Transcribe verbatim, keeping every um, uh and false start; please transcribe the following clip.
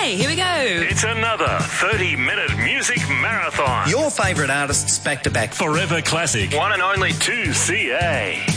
Okay, here we go. It's another thirty-minute music marathon. Your favourite artists back to back. Forever Classic. One and only two C A.